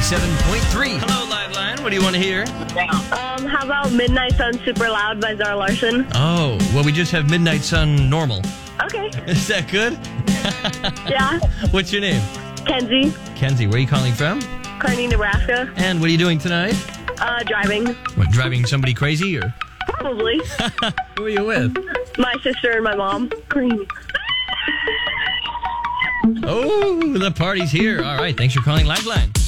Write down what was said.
97.3. Hello, Liveline. What do you want to hear? How about Midnight Sun Super Loud by Zara Larsson? Oh, well, we just have Midnight Sun Normal. Okay. Is that good? Yeah. What's your name? Kenzie, Kenzie. Where are you calling from? Kearney, Nebraska. And what are you doing tonight? Driving. What, driving somebody crazy or? Probably. Who are you with? My sister and my mom. Green. Oh, the party's here. All right. Thanks for calling Liveline.